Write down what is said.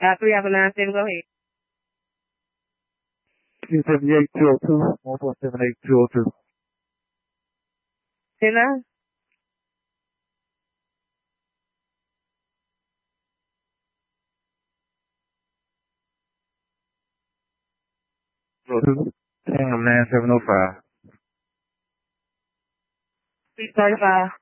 After we have a 9-7, go ahead. 278-202, 1478-202. 10-9? Tam 9705. 335.